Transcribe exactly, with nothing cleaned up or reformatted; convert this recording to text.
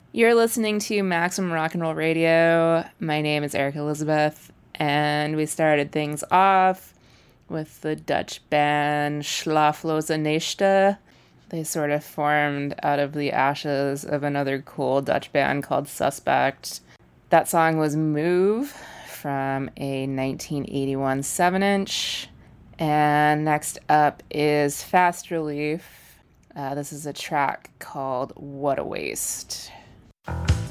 You're listening to Maximum Rock and Roll Radio. My name is Erica Elizabeth, and we started things off with the Dutch band Schlafloze Nächte. They sort of formed out of the ashes of another cool Dutch band called Suspect. That song was Move from a nineteen eighty-one seven inch. And next up is Fast Relief. Uh, this is a track called What a Waste.